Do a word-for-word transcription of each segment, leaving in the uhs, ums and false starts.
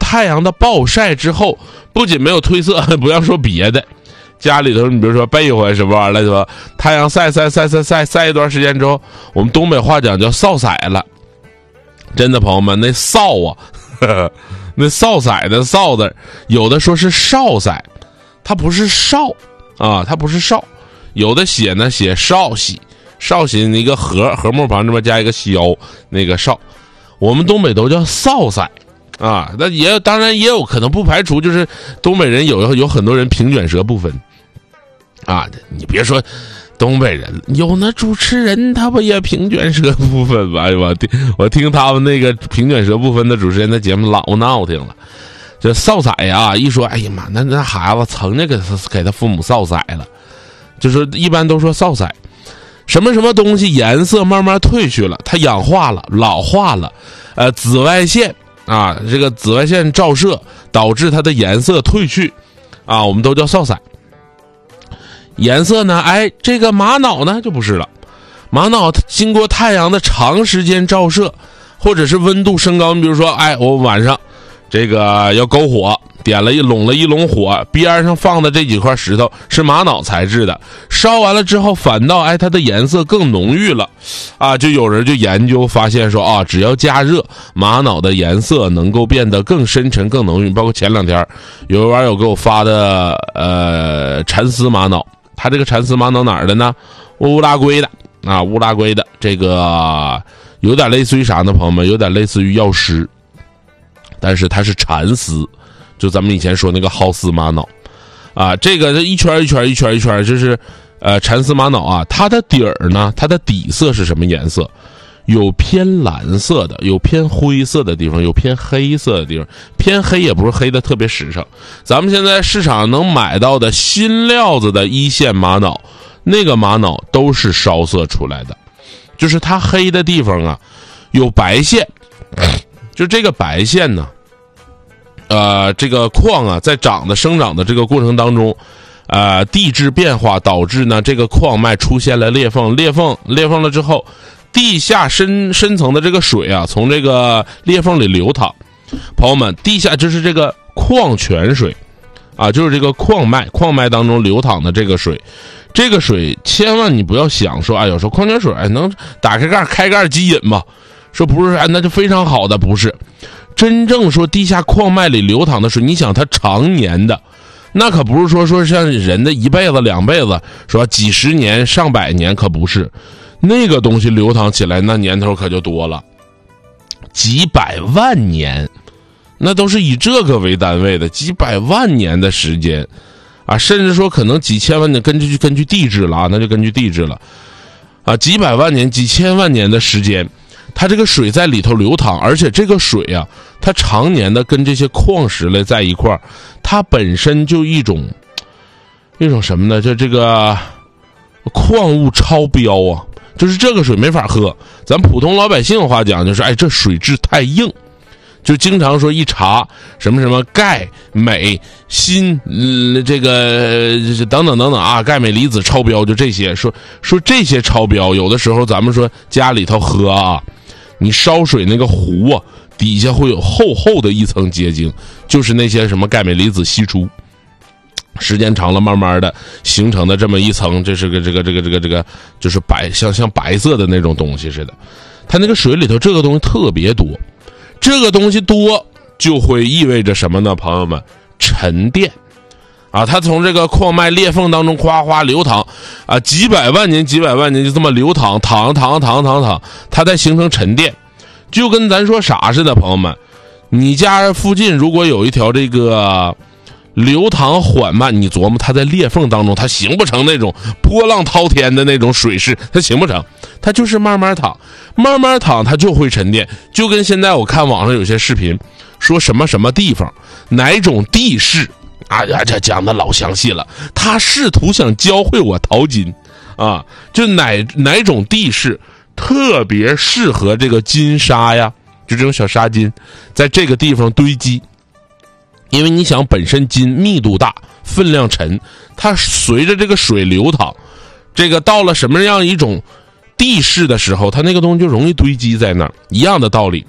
太阳的暴晒之后，不仅没有褪色，不要说别的，家里头你比如说被窝什么玩意儿了是吧？太阳晒晒晒晒晒晒一段时间之后，我们东北话讲叫扫色了。真的朋友们，那扫啊，呵呵那扫色的扫字，有的说是少色，它不是少啊，它不是少，有的写呢写少喜，少喜一个禾禾木旁这边加一个萧，那个少，我们东北都叫扫色啊。那也当然也有可能不排除就是东北人有有很多人平卷舌不分啊，你别说东北人，有那主持人他不也平卷舌不分吗？我听我听他们那个平卷舌不分的主持人的节目老闹挺了。这扫色呀，一说哎呀妈，那那孩子曾经给他给他父母扫色了，就是一般都说扫色。什么什么东西颜色慢慢褪去了，它氧化了、老化了，呃，紫外线啊，这个紫外线照射导致它的颜色褪去，啊，我们都叫扫色。颜色呢，哎，这个玛瑙呢就不是了，玛瑙经过太阳的长时间照射，或者是温度升高，你比如说，哎，我晚上这个要篝火，点了一拢了一笼火，边上放的这几块石头是玛瑙材质的，烧完了之后反倒哎它的颜色更浓郁了，啊，就有人就研究发现说啊，只要加热，玛瑙的颜色能够变得更深沉更浓郁。包括前两天有位网友给我发的呃蚕丝玛瑙，它这个蚕丝玛瑙哪儿的呢？乌拉圭的啊，乌拉圭的，这个有点类似于啥呢？朋友们，有点类似于药师，但是它是蚕丝，就咱们以前说那个蒿丝玛瑙啊，这个一圈一圈一圈一圈，就是呃蚕丝玛瑙啊，它的底儿呢，它的底色是什么颜色？有偏蓝色的，有偏灰色的地方，有偏黑色的地方。偏黑也不是黑的特别实诚，咱们现在市场能买到的新料子的一线玛瑙，那个玛瑙都是烧色出来的，就是它黑的地方啊有白线，就这个白线呢呃这个矿啊在长的生长的这个过程当中，呃地质变化导致呢这个矿脉出现了裂缝，裂缝裂缝了之后，地下深深层的这个水啊从这个裂缝里流淌。朋友们，地下就是这个矿泉水啊，就是这个矿脉矿脉当中流淌的这个水，这个水千万你不要想说哎呦说矿泉水哎能打开盖开盖即饮嘛，说不是哎那就非常好的，不是。真正说地下矿脉里流淌的水，你想它常年的，那可不是说说像人的一辈子两辈子说几十年上百年，可不是。那个东西流淌起来那年头可就多了，几百万年，那都是以这个为单位的，几百万年的时间啊，甚至说可能几千万年，根据根据地质了啊，那就根据地质了啊，几百万年几千万年的时间，它这个水在里头流淌，而且这个水啊它常年的跟这些矿石类在一块儿，它本身就一种一种什么呢，就这个矿物超标啊，就是这个水没法喝，咱普通老百姓话讲就是哎这水质太硬，就经常说一查什么什么钙镁锌、嗯、这个等等等等啊，钙镁离子超标，就这些，说说这些超标，有的时候咱们说家里头喝啊，你烧水那个壶啊底下会有厚厚的一层结晶，就是那些什么钙镁离子析出，时间长了慢慢的形成的这么一层，这是个这个这个这个这个就是白像像白色的那种东西似的，它那个水里头这个东西特别多，这个东西多就会意味着什么呢？朋友们，沉淀啊，它从这个矿脉裂缝当中哗哗流淌啊，几百万年几百万年就这么流淌淌淌淌淌淌，它再形成沉淀，就跟咱说啥似的，朋友们，你家附近如果有一条这个流淌缓慢，你琢磨它在裂缝当中，它形不成那种波浪滔天的那种水势，它形不成，它就是慢慢淌慢慢淌，它就会沉淀。就跟现在我看网上有些视频说什么什么地方哪种地势啊呀，这讲的老详细了，他试图想教会我淘金啊，就哪哪种地势特别适合这个金沙呀，就这种小沙金在这个地方堆积，因为你想本身金密度大分量沉，它随着这个水流淌，这个到了什么样一种地势的时候，它那个东西就容易堆积在那儿，一样的道理。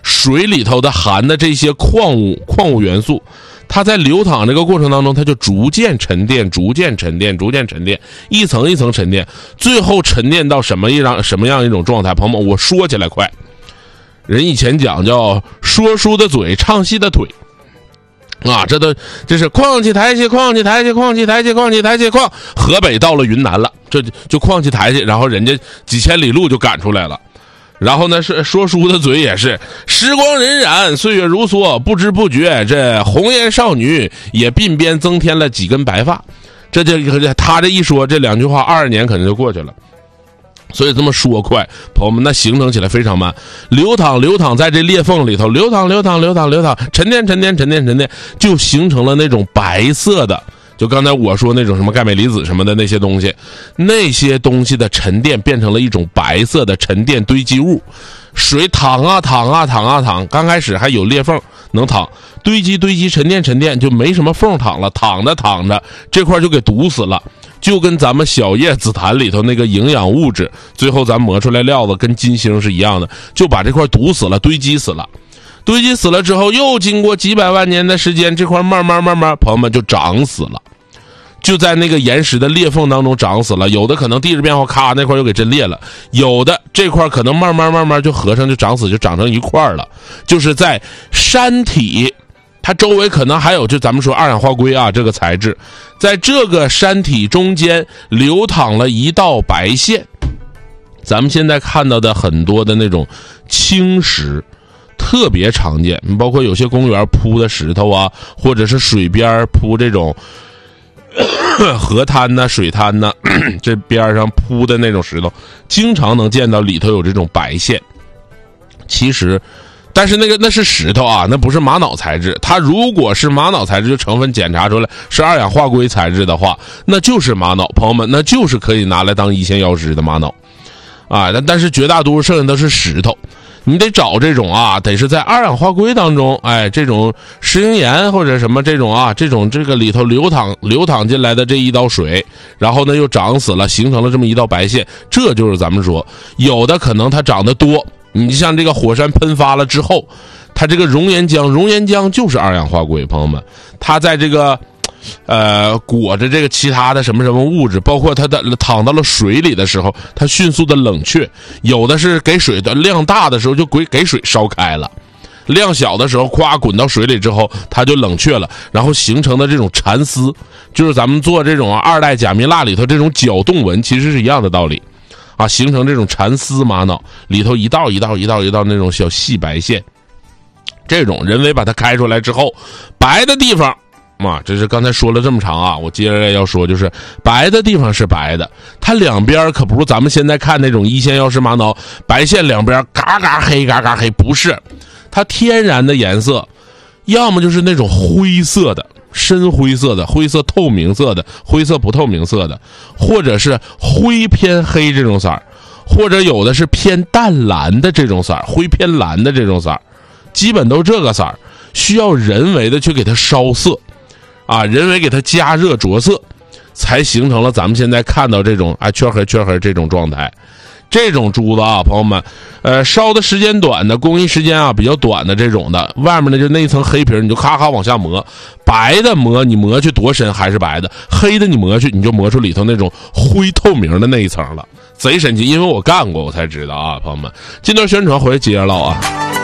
水里头的含的这些矿物矿物元素，它在流淌这个过程当中，它就逐渐沉淀，逐渐沉淀，逐渐沉淀，一层一层沉淀，最后沉淀到什么一样什么样一种状态？朋友们，我说起来快，人以前讲叫说书的嘴，唱戏的腿。啊，这都这是矿气抬起，矿气抬起，矿气抬起，矿气抬起，矿。河北到了云南了，这就矿气抬起，然后人家几千里路就赶出来了。然后呢，是说书的嘴也是，时光荏苒，岁月如梭，不知不觉，这红颜少女也鬓边增添了几根白发。这就他这一说这两句话，二十年可能就过去了。所以这么说快，朋友们，那形成起来非常慢，流淌流淌在这裂缝里头，流淌流淌流淌流淌，沉淀沉淀沉淀沉淀，就形成了那种白色的，就刚才我说那种什么钙镁离子什么的那些东西，那些东西的沉淀变成了一种白色的沉淀堆积物，水淌啊淌啊淌啊淌，刚开始还有裂缝能淌，堆积堆积沉淀沉淀就没什么缝淌了，淌着淌着这块就给堵死了。就跟咱们小叶紫檀里头那个营养物质，最后咱磨出来料子跟金星是一样的，就把这块堵死了，堆积死了。堆积死了之后，又经过几百万年的时间，这块慢慢慢慢，朋友们就长死了，就在那个岩石的裂缝当中长死了。有的可能地质变化，咔那块又给震裂了；有的这块可能慢慢慢慢就合上，就长死，就长成一块了。就是在山体。它周围可能还有就咱们说二氧化硅啊这个材质，在这个山体中间流淌了一道白线。咱们现在看到的很多的那种青石特别常见，包括有些公园铺的石头啊，或者是水边铺这种河滩呐、水滩呐，这边上铺的那种石头，经常能见到里头有这种白线。其实但是那个那是石头啊，那不是玛瑙材质。它如果是玛瑙材质，就成分检查出来是二氧化硅材质的话，那就是玛瑙。朋友们，那就是可以拿来当一线药师的玛瑙啊。但但是绝大多数剩下都是石头，你得找这种啊，得是在二氧化硅当中，哎，这种石英岩或者什么这种啊，这种这个里头流淌流淌进来的这一道水，然后呢又长死了，形成了这么一道白线。这就是咱们说，有的可能它长得多。你像这个火山喷发了之后，它这个熔岩浆，熔岩浆就是二氧化硅，朋友们，它在这个，呃，裹着这个其他的什么什么物质，包括它的淌到了水里的时候，它迅速的冷却，有的是给水的量大的时候就给给水烧开了，量小的时候，咵滚到水里之后，它就冷却了，然后形成的这种蚕丝，就是咱们做这种二代假蜜蜡里头这种搅动纹，其实是一样的道理。啊，形成这种蚕丝玛瑙，里头一道一道一道一道那种小细白线，这种人为把它开出来之后，白的地方啊，这是刚才说了这么长啊，我接着要说，就是白的地方是白的，它两边可不是咱们现在看那种一线药师玛瑙白线两边嘎嘎黑嘎嘎黑，不是，它天然的颜色，要么就是那种灰色的。深灰色的、灰色透明色的、灰色不透明色的，或者是灰偏黑这种色儿，或者有的是偏淡蓝的这种色儿，灰偏蓝的这种色儿，基本都这个色儿，需要人为的去给它烧色，啊，人为给它加热着色，才形成了咱们现在看到这种啊圈黑圈黑这种状态。这种珠子啊，朋友们，呃，烧的时间短的，工艺时间啊比较短的这种的，外面呢就那一层黑皮，你就咔咔往下磨，白的磨你磨去多深还是白的，黑的你磨去你就磨出里头那种灰透明的那一层了，贼神奇，因为我干过，我才知道啊，朋友们，进段宣传回来接着唠啊。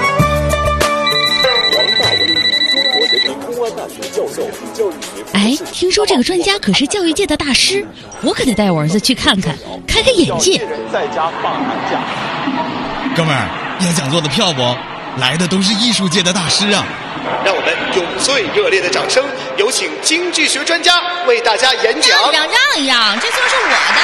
哎，听说这个专家可是教育界的大师，我可得带我儿子去看看，开开眼界。 在家放寒假， 哥们儿，演讲做的票不？来的都是艺术界的大师啊！ 让我们用最热烈的掌声，有请京剧学专家为大家演讲。 让一让，让一让，这就是我的。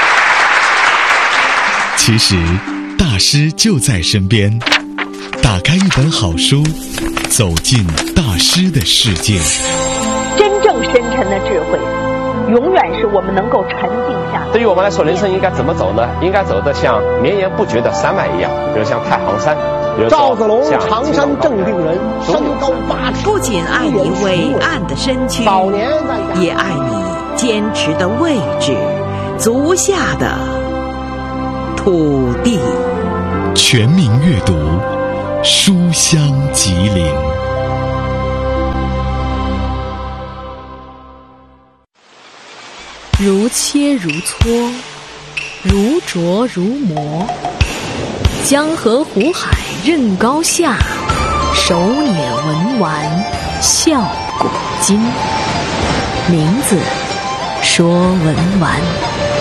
其实，大师就在身边。打开一本好书，走进大师的世界。 真正深沉的智慧，永远是我们能够沉静下。 对于我们来说，人生应该怎么走呢？应该走得像绵延不绝的山脉一样，比如像太行山。 赵子龙，常山正定人，身高八尺。 不仅爱你伟岸的身躯， 早年也爱你坚持的位置，足下的土地。 全民阅读， 书香吉林。 如切如磋，如琢如磨，江河湖海任高下，手捻文玩笑古今。名字说文玩。